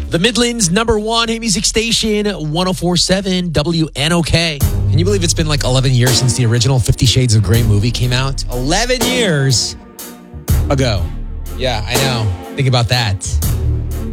The Midlands #1 hit music station, 104.7 WNOK. Can you believe it's been like 11 years since the original 50 Shades of Grey movie came out? 11 years ago. Yeah, I know. Think about that.